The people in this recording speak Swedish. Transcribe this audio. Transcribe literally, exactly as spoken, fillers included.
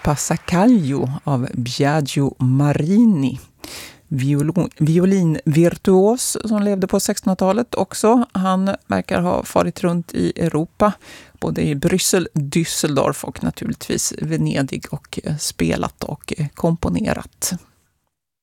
Passacaglia av Biagio Marini. Violin, violinvirtuos som levde på sextonhundratalet också. Han verkar ha farit runt i Europa, både i Bryssel, Düsseldorf och naturligtvis Venedig, och spelat och komponerat.